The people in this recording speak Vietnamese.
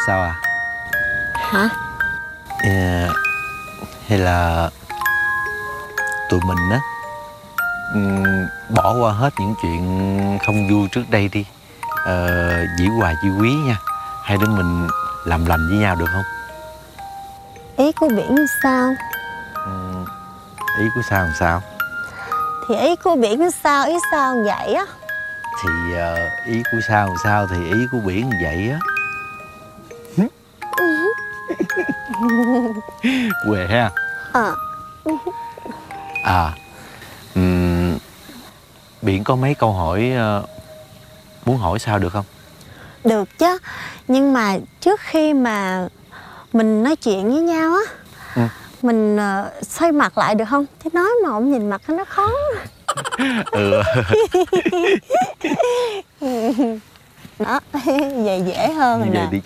sao à? Hả? Hay là tụi mình á bỏ qua hết những chuyện không vui trước đây đi, dĩ hòa vi quý nha. Hai đứa mình làm lành với nhau được không? Ý của Biển sao? Ý của sao làm sao? Thì ý của Biển sao, ý sao vậy á? Thì ý của sao làm sao thì ý của Biển vậy á. Quê ha. Biển có mấy câu hỏi muốn hỏi sao được không? Được chứ. Nhưng mà trước khi mà mình nói chuyện với nhau á, mình xoay mặt lại được không? Thế nói mà không nhìn mặt nó khó. Đó, vậy dễ hơn rồi như nè. vậy đi